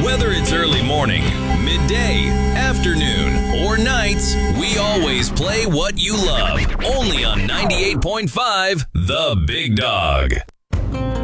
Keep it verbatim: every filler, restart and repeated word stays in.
Whether it's early morning, midday, afternoon, or nights, we always play what you love. Only on ninety-eight point five The Big Dog.